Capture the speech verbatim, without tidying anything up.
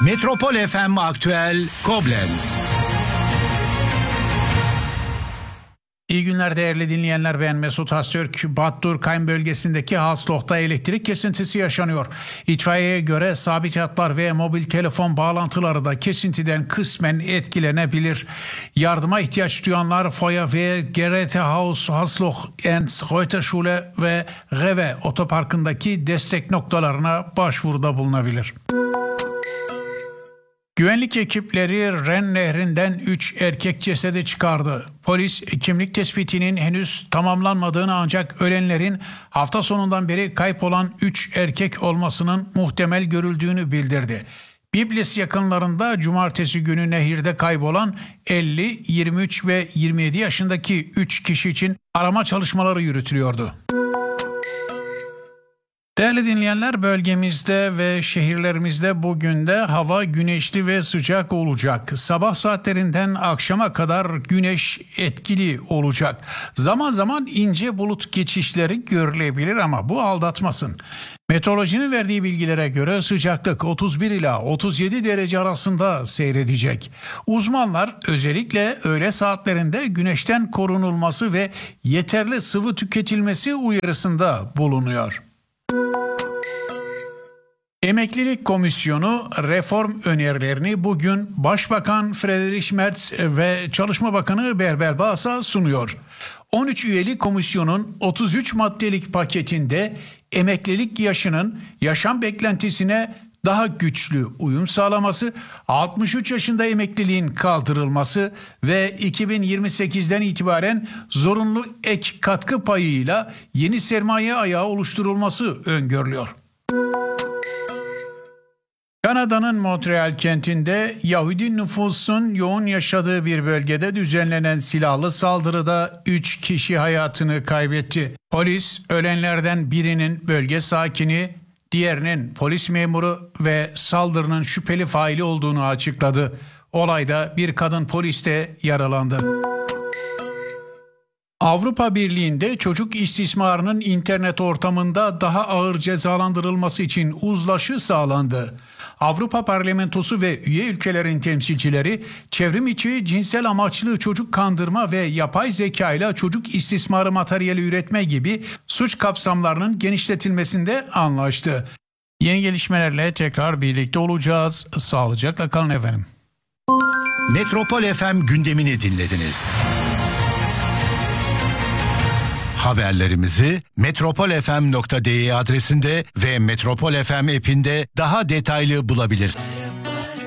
Metropol F M Aktüel Koblenz. İyi günler değerli dinleyenler, ben Mesut Astürk. Bad Dürkheim bölgesindeki Haslok'ta elektrik kesintisi yaşanıyor. İtfaiyeye göre sabit hatlar ve mobil telefon bağlantıları da kesintiden kısmen etkilenebilir. Yardıma ihtiyaç duyanlar Feuerwehr, Gerätehaus, Haslok, Enz, Reuterschule ve Rewe otoparkındaki destek noktalarına başvuruda bulunabilir. Güvenlik ekipleri Ren Nehri'nden üç erkek cesedi çıkardı. Polis kimlik tespitinin henüz tamamlanmadığını ancak ölenlerin hafta sonundan beri kayıp olan üç erkek olmasının muhtemel görüldüğünü bildirdi. Biblis yakınlarında cumartesi günü nehirde kaybolan elli, yirmi üç ve yirmi yedi yaşındaki üç kişi için arama çalışmaları yürütülüyordu. Değerli dinleyenler, bölgemizde ve şehirlerimizde bugün de hava güneşli ve sıcak olacak. Sabah saatlerinden akşama kadar güneş etkili olacak. Zaman zaman ince bulut geçişleri görülebilir ama bu aldatmasın. Meteorolojinin verdiği bilgilere göre sıcaklık otuz bir ila otuz yedi derece arasında seyredecek. Uzmanlar özellikle öğle saatlerinde güneşten korunulması ve yeterli sıvı tüketilmesi uyarısında bulunuyor. Emeklilik Komisyonu reform önerilerini bugün Başbakan Friedrich Merz ve Çalışma Bakanı Berber Bağs'a sunuyor. on üç üyeli komisyonun otuz üç maddelik paketinde emeklilik yaşının yaşam beklentisine daha güçlü uyum sağlaması, altmış üç yaşında emekliliğin kaldırılması ve iki bin yirmi sekizden itibaren zorunlu ek katkı payıyla yeni sermaye ayağı oluşturulması öngörülüyor. Kanada'nın Montreal kentinde Yahudi nüfusun yoğun yaşadığı bir bölgede düzenlenen silahlı saldırıda üç kişi hayatını kaybetti. Polis ölenlerden birinin bölge sakini, diğerinin polis memuru ve saldırının şüpheli faili olduğunu açıkladı. Olayda bir kadın polis de yaralandı. Avrupa Birliği'nde çocuk istismarının internet ortamında daha ağır cezalandırılması için uzlaşı sağlandı. Avrupa Parlamentosu ve üye ülkelerin temsilcileri çevrim içi cinsel amaçlı çocuk kandırma ve yapay zeka ile çocuk istismarı materyali üretme gibi suç kapsamlarının genişletilmesinde anlaştı. Yeni gelişmelerle tekrar birlikte olacağız. Sağlıcakla kalın efendim. Metropol F M gündemini dinlediniz. Haberlerimizi metropolfm nokta de adresinde ve Metropol F M app'inde daha detaylı bulabilirsiniz.